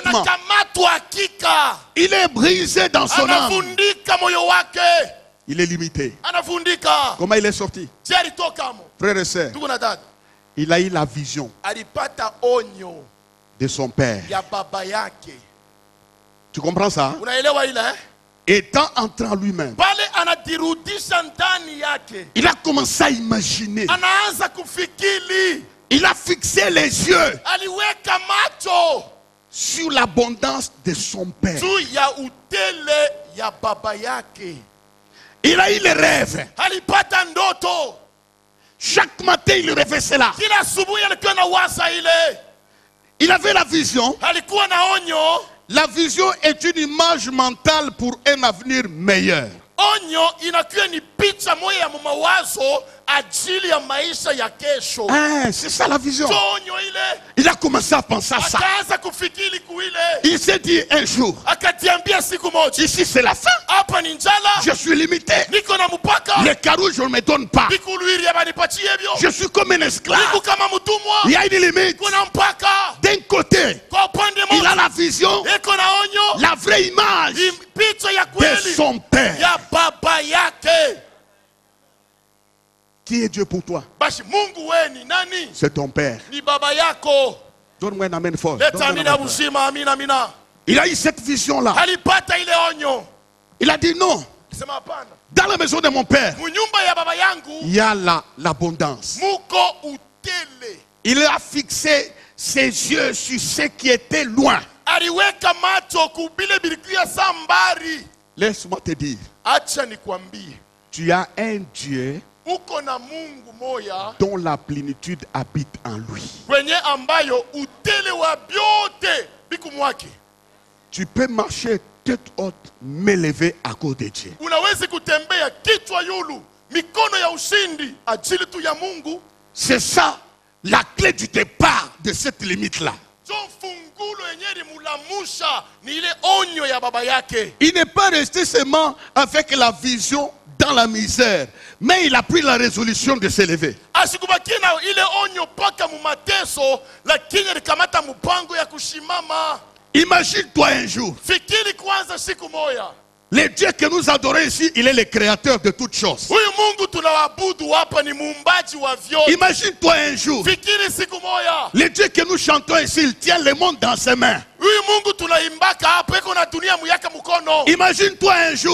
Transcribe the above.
complètement. Il est brisé dans son âme. Il est limité. Comment il est sorti? Frères et sœurs, il a eu la vision de son père. Tu comprends ça? Étant entré en lui-même, il a commencé à imaginer. Il a fixé les yeux sur l'abondance de son père. Il a eu les rêves. Chaque matin, il rêvait cela. Il avait la vision. La vision est une image mentale pour un avenir meilleur. C'est ça la vision. Il a commencé à penser à ça. Il s'est dit un jour, ici c'est la fin. Je suis limité. Les carreaux je ne me donne pas. Je suis comme un esclave. Il y a une limite. D'un côté, il a la vision, la vraie image de son père. Qui est Dieu pour toi? C'est ton père. Donne-moi un amen fort. Il a eu cette vision-là. Il a dit non. Dans la maison de mon père, il y a l'abondance. Il a fixé ses yeux sur ce qui était loin. Laisse-moi te dire, tu as un Dieu dont la plénitude habite en lui. Tu peux marcher tête haute, m'élever à cause de Dieu. C'est ça la clé du départ de cette limite-là. Il n'est pas resté seulement avec la vision dans la misère, mais il a pris la résolution de s'élever. Imagine-toi un jour, le Dieu que nous adorons ici, il est le créateur de toutes choses. Imagine-toi un jour, le Dieu que nous chantons ici, il tient le monde dans ses mains. Imagine-toi un jour,